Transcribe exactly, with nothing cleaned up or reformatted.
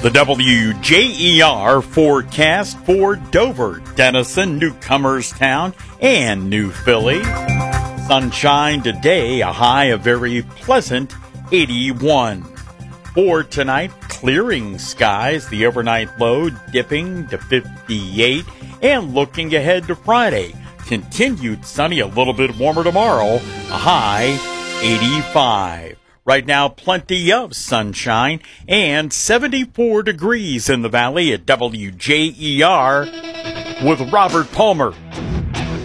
The W J E R forecast for Dover, Denison, Newcomerstown, and New Philly. Sunshine today, a high of very pleasant eighty-one. For tonight, clearing skies, the overnight low dipping to fifty-eight. And looking ahead to Friday, continued sunny, a little bit warmer tomorrow, a high eighty-five. Right now, plenty of sunshine and seventy-four degrees in the valley at W J E R with Robert Palmer.